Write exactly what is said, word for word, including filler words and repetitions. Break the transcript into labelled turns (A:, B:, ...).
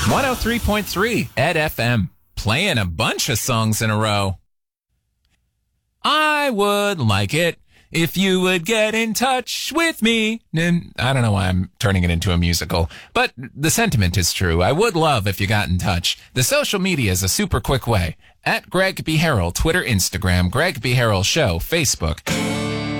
A: one oh three point three Ed F M, playing a bunch of songs in a row. I would like it if you would get in touch with me. And I don't know why I'm turning it into a musical, but the sentiment is true. I would love if you got in touch. The social media is a super quick way. At Greg B. Harrell, Twitter, Instagram, Greg B. Harrell Show, Facebook.